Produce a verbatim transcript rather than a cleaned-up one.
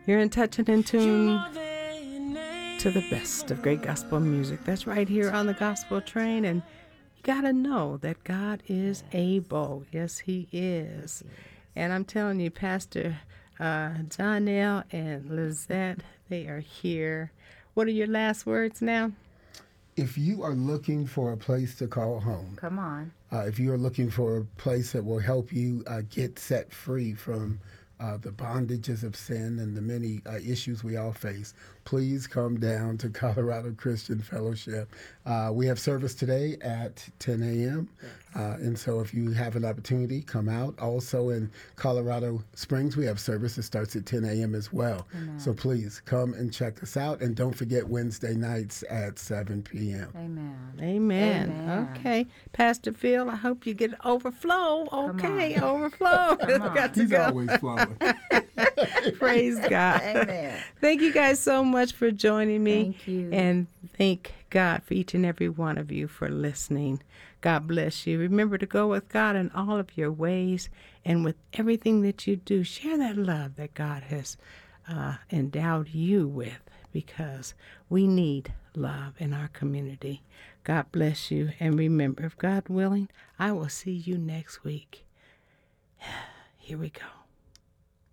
You're in touch and in tune to the best of great gospel music. That's right here on the Gospel Train. And you got to know that God is able. Yes, he is. And I'm telling you, Pastor uh, Jonelle and Lizette, they are here. What are your last words now? If you are looking for a place to call home, come on. Uh, if you are looking for a place that will help you uh, get set free from uh, the bondages of sin and the many uh, issues we all face, please come down to Colorado Christian Fellowship. Uh, we have service today at ten a.m. Uh, and so if you have an opportunity, come out. Also in Colorado Springs, we have service that starts at ten a.m. as well. Amen. So please come and check us out. And don't forget Wednesday nights at seven p.m. Amen. Amen. Amen. Okay. Pastor Phil, I hope you get overflow. Okay, overflow. Got to He's go. always flowing. Praise God. Amen. Thank you guys so much for joining me. Thank you. And thank God for each and every one of you for listening. God bless you. Remember to go with God in all of your ways, and with everything that you do, share that love that God has uh, endowed you with, because we need love in our community. God bless you. And remember, if God willing, I will see you next week. Here we go.